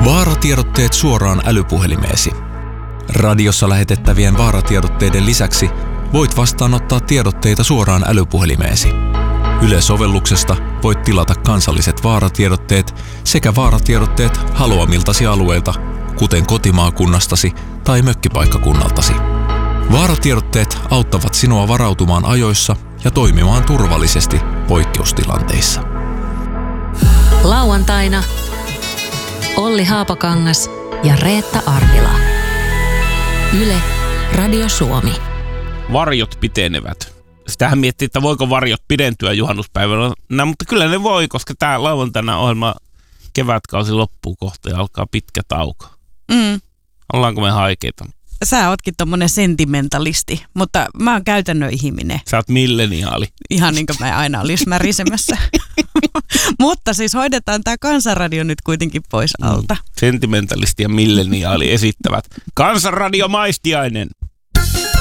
Vaaratiedotteet suoraan älypuhelimeesi. Radiossa lähetettävien vaaratiedotteiden lisäksi voit vastaanottaa tiedotteita suoraan älypuhelimeesi. Yle-sovelluksesta voit tilata kansalliset vaaratiedotteet sekä vaaratiedotteet haluamiltasi alueilta, kuten kotimaakunnastasi tai mökkipaikkakunnaltasi. Vaaratiedotteet auttavat sinua varautumaan ajoissa ja toimimaan turvallisesti poikkeustilanteissa. Lauantaina Olli Haapakangas ja Reetta Arvila. Yle Radio Suomi. Varjot pitenevät. Sitähän miettii, että voiko varjot pidentyä juhannuspäivänä. No, mutta kyllä ne voi, koska tämä lauantaina ohjelma kevätkausi loppuu kohta ja alkaa pitkä tauko. Ollaanko me haikeita? Sä ootkin tommonen sentimentalisti, mutta mä oon käytännön ihminen. Sä oot milleniaali. Ihan niin kuin mä aina olis märisemässä. Mutta siis hoidetaan tää Kansanradio nyt kuitenkin pois alta. Sentimentalisti ja milleniaali esittävät Kansanradio Maistiainen.